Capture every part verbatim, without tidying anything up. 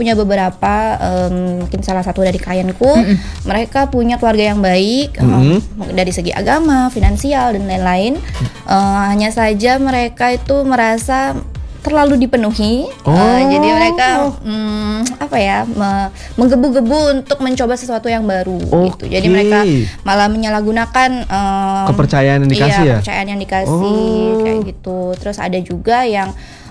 punya beberapa, um, mungkin salah satu dari klienku, mm-hmm. mereka punya keluarga yang baik, mm-hmm. um, dari segi agama, finansial dan lain-lain. Uh, hanya saja mereka itu merasa terlalu dipenuhi, oh. uh, jadi mereka um, apa ya me- menggebu-gebu untuk mencoba sesuatu yang baru, okay. gitu. Jadi mereka malah menyalahgunakan um, kepercayaan yang dikasih, iya, ya, kepercayaan yang dikasih, oh. kayak gitu. Terus ada juga yang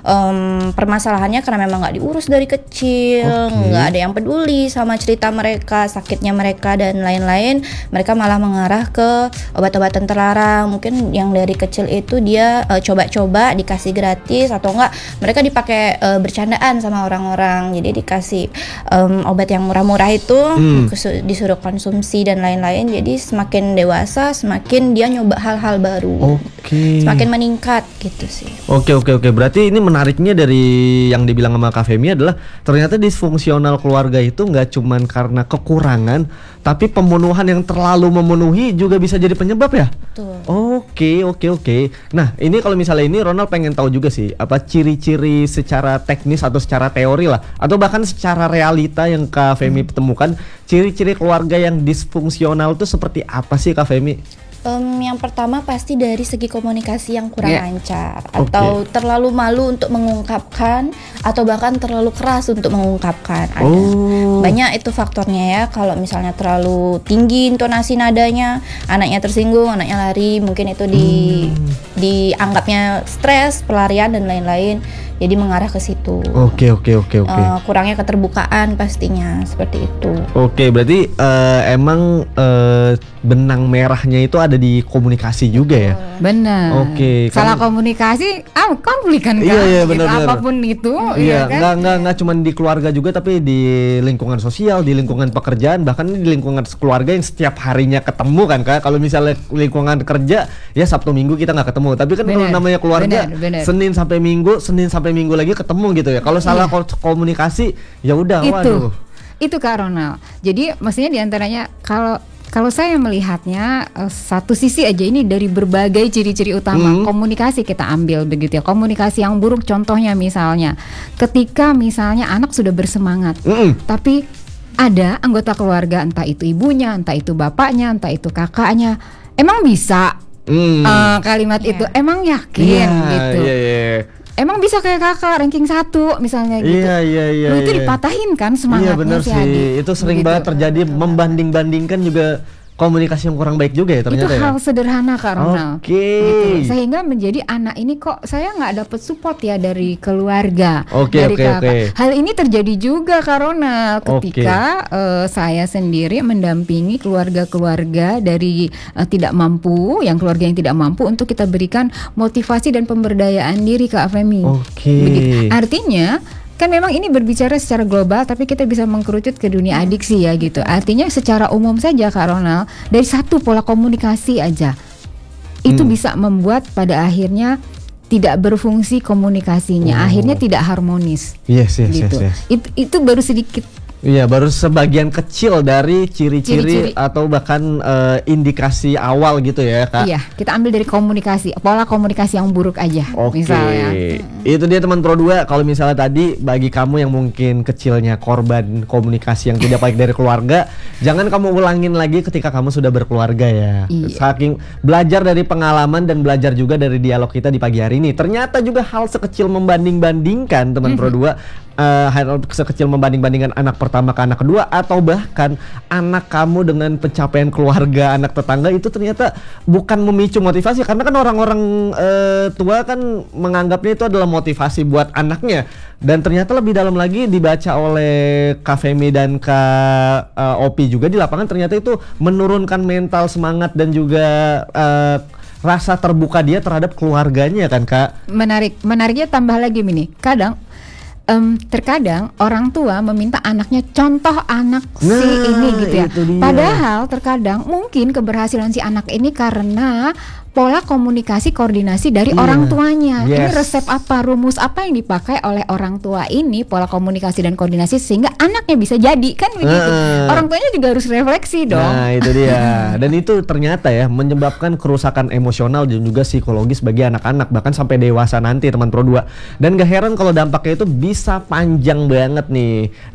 Um, permasalahannya karena memang nggak diurus dari kecil, nggak okay. ada yang peduli sama cerita mereka, sakitnya mereka dan lain-lain. Mereka malah mengarah ke obat-obatan terlarang. Mungkin yang dari kecil itu dia uh, coba-coba dikasih gratis atau enggak mereka dipakai uh, bercandaan sama orang-orang. Jadi dikasih um, obat yang murah-murah itu, hmm. disuruh konsumsi dan lain-lain. Jadi semakin dewasa semakin dia nyoba hal-hal baru, okay. semakin meningkat gitu sih. Oke okay, oke okay, oke. Okay. Berarti ini menariknya dari yang dibilang sama Kak Femi adalah ternyata disfungsional keluarga itu nggak cuman karena kekurangan, tapi pembunuhan yang terlalu memenuhi juga bisa jadi penyebab, ya? Betul. Oke oke oke. Nah ini kalau misalnya ini Ronald pengen tahu juga sih apa ciri-ciri secara teknis atau secara teori lah, atau bahkan secara realita yang Kak Femi hmm. temukan, ciri-ciri keluarga yang disfungsional itu seperti apa sih Kak Femi? Um, yang pertama pasti dari segi komunikasi yang kurang yeah. lancar, atau okay. terlalu malu untuk mengungkapkan, atau bahkan terlalu keras untuk mengungkapkan. Ada oh. banyak itu faktornya ya. Kalau misalnya terlalu tinggi intonasi nadanya, anaknya tersinggung, anaknya lari, mungkin itu di hmm. dianggapnya stres, pelarian dan lain-lain. Jadi mengarah ke situ. Oke oke oke oke. Uh, kurangnya keterbukaan pastinya seperti itu. Oke, berarti uh, emang uh, benang merahnya itu ada di komunikasi juga, ya. Benar. Oke. Salah kan konmunikasi, ah konflik kan? Iya iya gitu, benar. Apapun itu. Iya, iya kan? nggak nggak nggak cuma di keluarga juga, tapi di lingkungan sosial, di lingkungan pekerjaan, bahkan di lingkungan keluarga yang setiap harinya ketemu kan, Kak. Kalau misalnya lingkungan kerja, ya Sabtu Minggu kita nggak ketemu. Tapi kan kalau namanya keluarga, bener, bener. Senin sampai Minggu, Senin sampai Minggu lagi ketemu gitu ya. Kalau salah iya. komunikasi, ya udah, waduh. Itu Kak Ronald. Jadi maksudnya diantaranya kalau kalau saya melihatnya uh, satu sisi aja ini dari berbagai ciri-ciri utama hmm. komunikasi kita ambil begitu ya. Komunikasi yang buruk contohnya misalnya ketika misalnya anak sudah bersemangat, hmm. tapi ada anggota keluarga, entah itu ibunya, entah itu bapaknya, entah itu kakaknya, emang bisa hmm. uh, kalimat yeah. itu, emang yakin yeah, gitu. Yeah, yeah. Emang bisa kayak kakak ranking satu misalnya gitu. Iya iya iya. Lu itu iya. dipatahin kan semangatnya. Iya benar si sih. adik. Itu sering begitu. banget terjadi, membanding-bandingkan juga komunikasi yang kurang baik juga ya ternyata. Itu ya? hal sederhana Kak Ronald. Oke. Okay. Gitu. Sehingga menjadi anak ini kok saya nggak dapet support ya dari keluarga. Oke okay, oke okay, oke. Okay. Hal ini terjadi juga Kak Ronald ketika okay. uh, saya sendiri mendampingi keluarga-keluarga dari uh, tidak mampu, yang keluarga yang tidak mampu, untuk kita berikan motivasi dan pemberdayaan diri Kak Femi. Oke. Okay. Artinya kan memang ini berbicara secara global, tapi kita bisa mengkerucut ke dunia adiksi ya gitu. Artinya secara umum saja Kak Ronald, dari satu pola komunikasi aja itu hmm. bisa membuat pada akhirnya tidak berfungsi komunikasinya, oh. akhirnya tidak harmonis. Yes yes gitu. yes. yes. Itu, itu baru sedikit. Iya, baru sebagian kecil dari ciri-ciri Ciri-ciri. atau bahkan uh, indikasi awal gitu ya Kak. Iya, kita ambil dari komunikasi, pola komunikasi yang buruk aja. Oke, misalnya. Itu dia teman Pro dua. Kalau misalnya tadi bagi kamu yang mungkin kecilnya korban komunikasi yang tidak baik dari keluarga, jangan kamu ulangin lagi ketika kamu sudah berkeluarga ya. Iya. Saking belajar dari pengalaman dan belajar juga dari dialog kita di pagi hari ini. Ternyata juga hal sekecil membanding-bandingkan teman mm-hmm. Pro dua. Uh, hal sekecil membanding-bandingkan anak pertama ke anak kedua, atau bahkan anak kamu dengan pencapaian keluarga anak tetangga, itu ternyata bukan memicu motivasi, karena kan orang-orang uh, tua kan menganggapnya itu adalah motivasi buat anaknya, dan ternyata lebih dalam lagi dibaca oleh Kak Femi dan Kak uh, Opi juga di lapangan, ternyata itu menurunkan mental, semangat dan juga uh, rasa terbuka dia terhadap keluarganya kan Kak. Menarik, menariknya tambah lagi Mini, kadang Um, terkadang orang tua meminta anaknya contoh anak nah, si ini gitu ya. Padahal terkadang mungkin keberhasilan si anak ini karena pola komunikasi koordinasi dari yeah. orang tuanya. Yes. Ini resep apa, rumus apa yang dipakai oleh orang tua ini, pola komunikasi dan koordinasi, sehingga anaknya bisa jadi kan begitu. Uh, orang tuanya juga harus refleksi dong. Nah itu dia. Dan itu ternyata ya menyebabkan kerusakan emosional dan juga psikologis bagi anak-anak, bahkan sampai dewasa nanti teman Pro dua. Dan gak heran kalau dampaknya itu bisa panjang banget nih.